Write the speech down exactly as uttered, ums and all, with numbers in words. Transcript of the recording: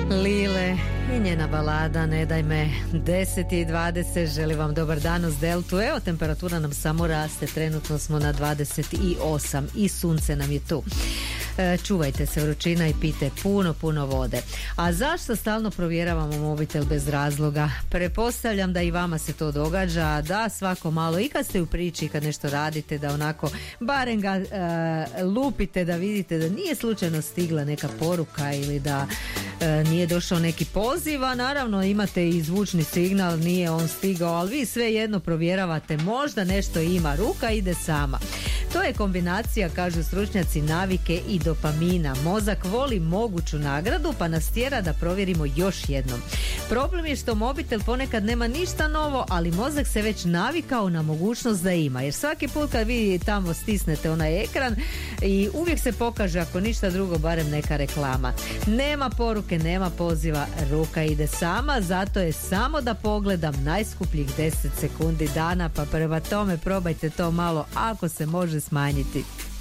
Lile i njena balada Ne daj me. Deset i dvadeset, želim vam dobar dan uz Deltu. Evo, temperatura nam samo raste, trenutno smo na dvadeset osam i sunce nam je tu. E, čuvajte se vrućina i pijte puno, puno vode. A zašto stalno provjeravamo mobitel bez razloga? Pretpostavljam da i vama se to događa, da svako malo i kad ste u priči, kad nešto radite, da onako barem ga e, lupite da vidite da nije slučajno stigla neka poruka ili da e, nije došao neki poziv, a naravno imate i zvučni signal, nije on stigao, ali vi svejedno provjeravate, možda nešto ima, ruka ide sama. To je kombinacija, kažu stručnjaci, navike i dopamina. Mozak voli moguću nagradu pa nas tjera da provjerimo još jednom. Problem je što mobitel ponekad nema ništa novo, ali mozak se već navikao na mogućnost da ima. Jer svaki put kad vi tamo stisnete onaj ekran i uvijek se pokaže, ako ništa drugo, barem neka reklama. Nema poruke, nema poziva, ruka ide sama, zato je samo da pogledam najskupljih deset sekundi dana, pa prema tome probajte to malo ako se može smanjiti.